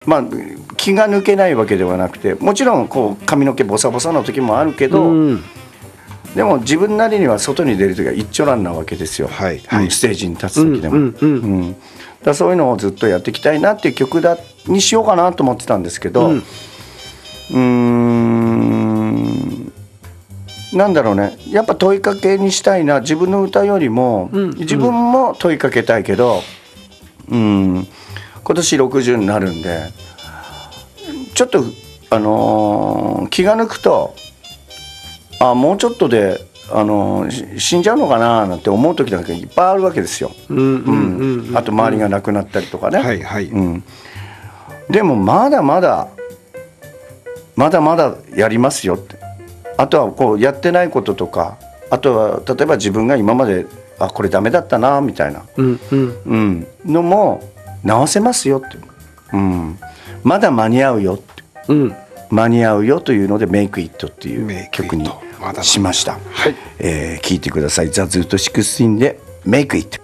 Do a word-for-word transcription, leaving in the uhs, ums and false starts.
まあ気が抜けないわけではなくて、もちろんこう髪の毛ボサボサの時もあるけど、うん、でも自分なりには外に出る時は一丁羅なわけですよ、はいはい、ステージに立つ時でも、うんうんうんうん、だそういうのをずっとやっていきたいなっていう曲だにしようかなと思ってたんですけど、うん、うーんなんだろうね、やっぱ問いかけにしたいな、自分の歌よりも、うんうん、自分も問いかけたいけど、うん、今年ろくじゅうになるんでちょっと、あのー、気が抜くとあもうちょっとで、あのー、死んじゃうのかななんて思う時なんかいっぱいあるわけですよ。あと周りが亡くなったりとかね、はいはい、うん、でもまだまだまだまだやりますよって。あとはこうやってないこととか、あとは例えば自分が今まであこれダメだったなみたいな、うんうんうん、のも直せますよって、うん、まだ間に合うよって、うん、間に合うよというのでメイクイットっていう曲にしました。はい、えー、聞いてください。ザ・ズートシクスティーンでメイクイット。